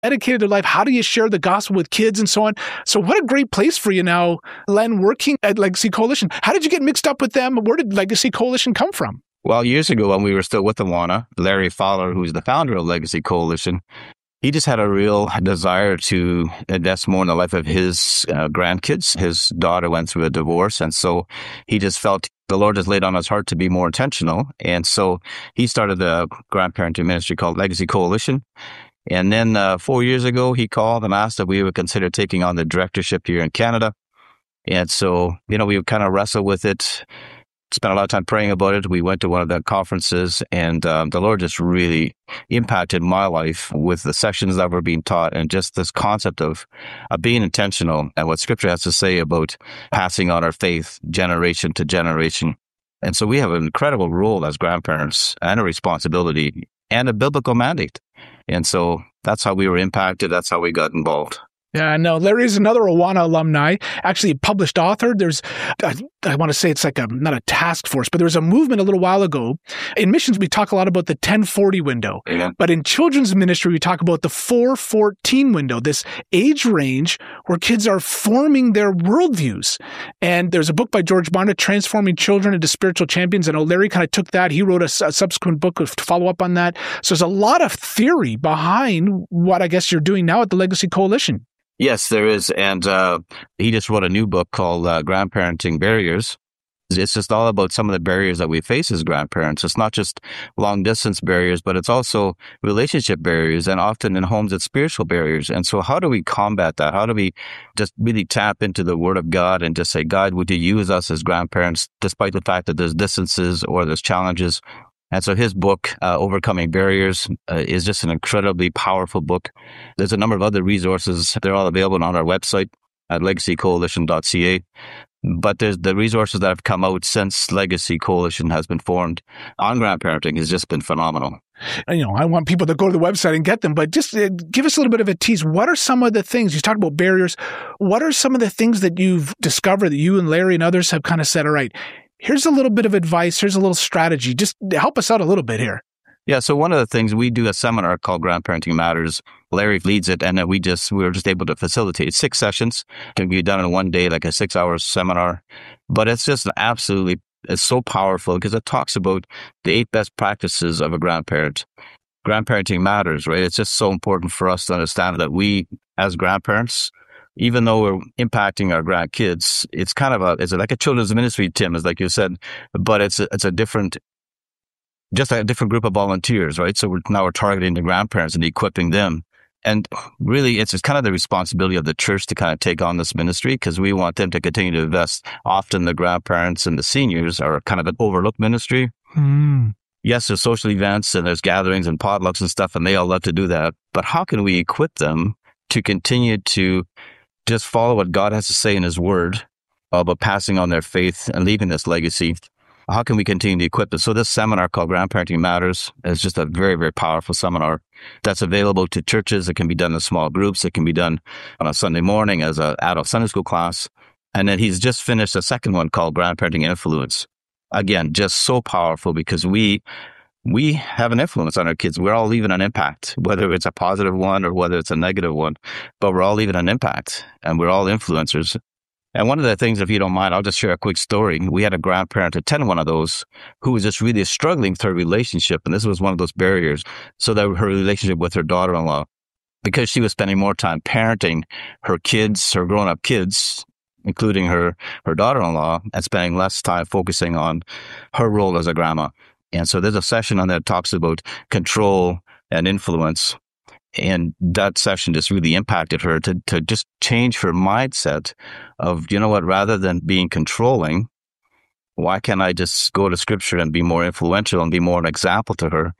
dedicated their life. How do you share the gospel with kids and so on? So what a great place for you now, Len, working at Legacy Coalition. How did you get mixed up with them? Where did Legacy Coalition come from? Well, years ago when we were still with Awana, Larry Fowler, who's the founder of Legacy Coalition, he just had a real desire to invest more in the life of his grandkids. His daughter went through a divorce, and so he just felt the Lord has laid on his heart to be more intentional. And so he started a grandparenting ministry called Legacy Coalition. And then 4 years ago, he called and asked if we would consider taking on the directorship here in Canada. And so, we would kind of wrestle with it, spent a lot of time praying about it. We went to one of the conferences, and the Lord just really impacted my life with the sessions that were being taught and just this concept of being intentional and what Scripture has to say about passing on our faith generation to generation. And so we have an incredible role as grandparents and a responsibility and a biblical mandate. And so that's how we were impacted. That's how we got involved. Yeah, no, Larry is another Awana alumni, actually a published author. There's, I want to say it's like not a task force, but there was a movement a little while ago. In missions, we talk a lot about the 1040 window. Yeah. But in children's ministry, we talk about the 414 window, this age range where kids are forming their worldviews. And there's a book by George Barna, Transforming Children into Spiritual Champions. And Larry kind of took that. He wrote a subsequent book to follow up on that. So there's a lot of theory behind what I guess you're doing now at the Legacy Coalition. Yes, there is. And he just wrote a new book called Grandparenting Barriers. It's just all about some of the barriers that we face as grandparents. It's not just long distance barriers, but it's also relationship barriers. And often in homes, it's spiritual barriers. And so how do we combat that? How do we just really tap into the Word of God and just say, God, would you use us as grandparents, despite the fact that there's distances or there's challenges? And so his book, Overcoming Barriers, is just an incredibly powerful book. There's a number of other resources. They're all available on our website at legacycoalition.ca. But there's the resources that have come out since Legacy Coalition has been formed on grandparenting has just been phenomenal. I want people to go to the website and get them, but just give us a little bit of a tease. What are some of the things, you talked about barriers, what are some of the things that you've discovered that you and Larry and others have kind of said, all right, here's a little bit of advice. Here's a little strategy. Just help us out a little bit here. Yeah. So one of the things, we do a seminar called Grandparenting Matters. Larry leads it, and we were just able to facilitate 6 sessions. It can be done in one day, like a 6-hour seminar. But it's just it's so powerful because it talks about the 8 best practices of a grandparent. Grandparenting matters, right? It's just so important for us to understand that we, as grandparents, even though we're impacting our grandkids, it's kind of it's like a children's ministry, Tim, as like you said, but it's a different group of volunteers, right? So we're targeting the grandparents and equipping them. And really, it's kind of the responsibility of the church to kind of take on this ministry because we want them to continue to invest. Often the grandparents and the seniors are kind of an overlooked ministry. Mm. Yes, there's social events and there's gatherings and potlucks and stuff, and they all love to do that. But how can we equip them to continue to just follow what God has to say in His Word about passing on their faith and leaving this legacy? How can we continue to equip them? So this seminar called Grandparenting Matters is just a very, very powerful seminar that's available to churches. It can be done in small groups. It can be done on a Sunday morning as an adult Sunday school class. And then he's just finished a second one called Grandparenting Influence. Again, just so powerful because we have an influence on our kids. We're all leaving an impact, whether it's a positive one or whether it's a negative one, but we're all leaving an impact and we're all influencers. And one of the things, if you don't mind, I'll just share a quick story. We had a grandparent attend one of those who was just really struggling with her relationship. And this was one of those barriers. So that her relationship with her daughter-in-law, because she was spending more time parenting her kids, her grown-up kids, including her daughter-in-law, and spending less time focusing on her role as a grandma. And so there's a session on there that talks about control and influence. And that session just really impacted her to just change her mindset of, rather than being controlling, why can't I just go to Scripture and be more influential and be more an example to her?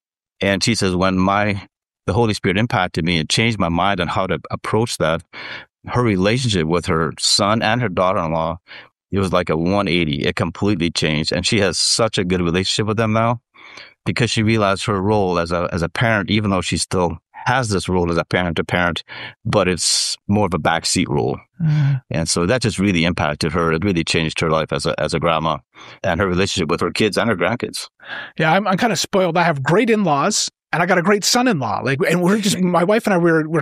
And she says, when the Holy Spirit impacted me and changed my mind on how to approach that, her relationship with her son and her daughter-in-law, it was like a 180. It completely changed. And she has such a good relationship with them now because she realized her role as a parent, even though she still has this role as a parent to parent, but it's more of a backseat role. Mm. And so that just really impacted her. It really changed her life as a grandma and her relationship with her kids and her grandkids. Yeah, I'm kind of spoiled. I have great in-laws. and I got a great son-in-law. Like, and we're just, my wife and I, we're